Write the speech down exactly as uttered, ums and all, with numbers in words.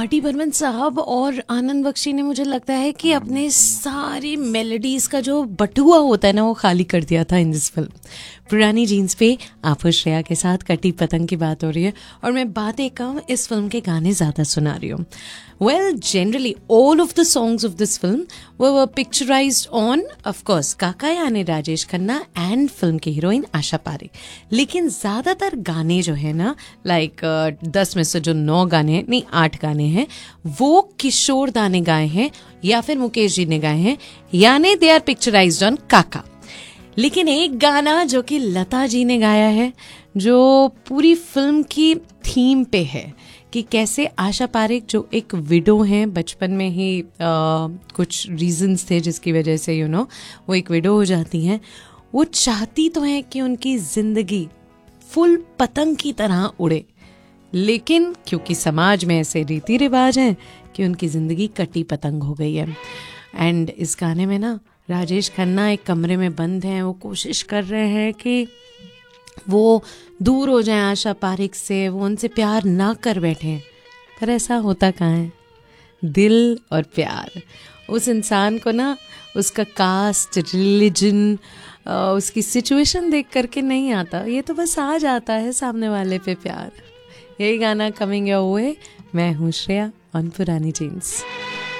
R D Burman साहब और आनंद बख्शी ने मुझे लगता है कि अपने सारी मेलोडीज का जो बटुआ होता है ना वो खाली कर दिया था इन दिस फिल्म। पुरानी जीन्स पे आप श्रेया के साथ कटी पतंग की बात हो रही है और मैं बातें कम इस फिल्म के गाने ज़्यादा सुना रही हूँ। Well generally all of the songs of this film were picturised on off course काका यानी राजेश खन्ना एंड फिल्म की हीरोइन आशा पारेख। लेकिन ज़्यादातर गाने जो है ना लाइक दस में से जो नौ गाने हैं नहीं आठ गाने हैं वो किशोर दा ने गाए हैं या फिर मुकेश जी ने गाए हैं, यानी दे आर पिक्चराइज्ड ऑन काका। लेकिन एक गाना जो कि लता जी ने गाया है जो पूरी फिल्म की थीम पे है कि कैसे आशा पारेख जो एक विडो हैं, बचपन में ही आ, कुछ रीजंस थे जिसकी वजह से यू you नो know, वो एक विडो हो जाती हैं। वो चाहती तो है कि उनकी जिंदगी फुल पतंग की तरह उड़े, लेकिन क्योंकि समाज में ऐसे रीति रिवाज हैं कि उनकी जिंदगी कटी पतंग हो गई है। एंड इस गाने में ना राजेश खन्ना एक कमरे में बंद हैं, वो कोशिश कर रहे हैं कि वो दूर हो जाएं आशा पारेख से, वो उनसे प्यार ना कर बैठें, पर ऐसा होता कहाँ है। दिल और प्यार उस इंसान को ना उसका कास्ट, रिलीजन, उसकी सिचुएशन देख करके नहीं आता, ये तो बस आ जाता है सामने वाले पे प्यार। यही गाना कमिंग योर वे, मैं हूँ श्रेया ऑन पुरानी जीन्स।